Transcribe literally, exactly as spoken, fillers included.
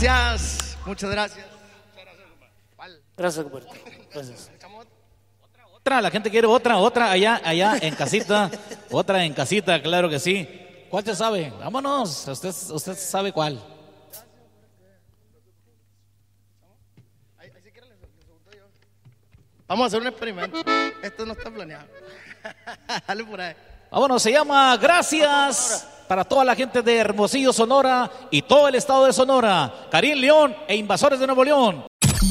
gracias. Muchas gracias. Gracias, compadre. Gracias. Otra, la gente quiere otra, otra allá, allá en casita, otra en casita, claro que sí. ¿Cuál se sabe? Vámonos, usted, usted sabe cuál. Vamos a hacer un experimento. Esto no está planeado. Dale por ahí. Vámonos, se llama Gracias para toda la gente de Hermosillo, Sonora y todo el estado de Sonora. Karim León e Invasores de Nuevo León.